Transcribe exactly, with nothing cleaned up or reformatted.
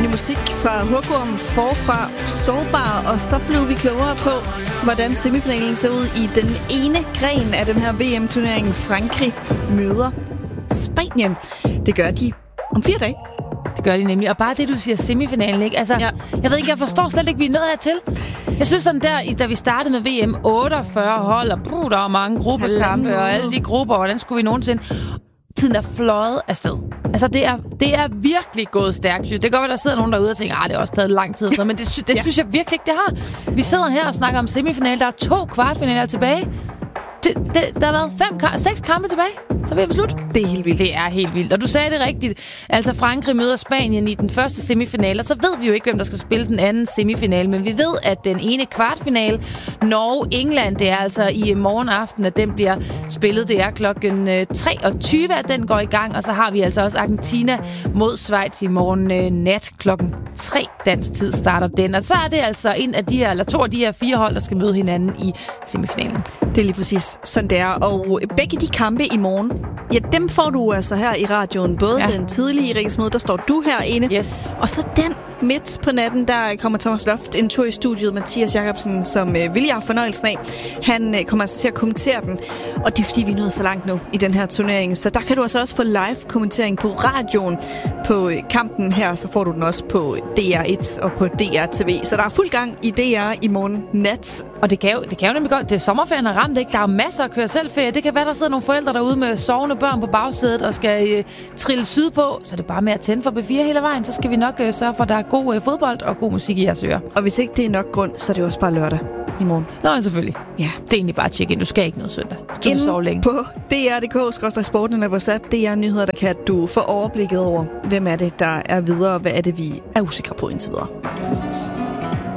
Dejlig musik fra Hugorm, Forfra, Sårbar, og så blev vi klogere på, hvordan semifinalen ser ud i den ene gren af den her V M-turnering. Frankrig møder Spanien. Det gør de om fire dage. Det gør de nemlig. Og bare det, du siger semifinalen, ikke? Altså, ja. Jeg ved ikke, jeg forstår slet ikke, vi er nået hertil. Jeg synes sådan der, da vi startede med V M, otteogfyrre hold, og brug, der var mange gruppekampe, og alle de grupper, hvordan skulle vi nogensinde... Tiden er fløjet afsted. Altså, det er, det er virkelig gået stærkt. Det kan godt være, der sidder nogen derude og tænker, at det har også taget lang tid. Men det, det ja. synes jeg virkelig ikke, det har. Vi sidder her og snakker om semifinal. Der er to kvartfinaler tilbage. Det, det, der har været fem, seks kampe tilbage. Så er vi slut. Det er helt vildt. Det er helt vildt. Og du sagde det rigtigt. Altså, Frankrig møder Spanien i den første semifinale, og så ved vi jo ikke, hvem der skal spille den anden semifinale. Men vi ved, at den ene kvartfinale, Norge-England, det er altså i morgen aften, at den bliver spillet. Det er klokken treogtyve, at den går i gang. Og så har vi altså også Argentina mod Schweiz i morgen nat klokken tre dansk tid starter den. Og så er det altså en af de her, eller to af de her fire hold, der skal møde hinanden i semifinalen. Det er lige præcis sådan det er. Og begge de kampe i morgen, ja, dem får du altså her i radioen. Både ja. den tidlige Riksmøde, der står du herinde. Yes. Og så den midt på natten, der kommer Thomas Loft en tur i studiet. Mathias Jacobsen, som øh, vil jeg have fornøjelsen af. Han øh, kommer altså til at kommentere den. Og det er fordi, vi er nået så langt nu i den her turnering. Så der kan du altså også få live-kommentering på radioen på øh, kampen her. Så får du den også på D R et og på D R T V. Så der er fuld gang i D R i morgen nat. Og det kan jo, det kan jo nemlig godt. Det er sommerferien har ramt, ikke? Der er masser at køre selvferie. Det kan være, der sidder nogle forældre derude med sovende børn på bagsædet og skal øh, trille sydpå. Så er det bare med at tænde for B fire hele vejen. Så skal vi nok øh, sørge for, at der er god øh, fodbold og god musik i jeres ører. Og hvis ikke det er nok grund, så er det også bare lørdag i morgen. Nå, selvfølgelig. Ja. Det er egentlig bare at tjekke ind. Du skal ikke noget søndag. Du Inden sover længe. På D R punktum d k skråstreg sporten eller WhatsApp, D R Nyheder, der kan du få overblikket over, hvem er det, der er videre, og hvad er det, vi er usikre på indtil videre. Præcis.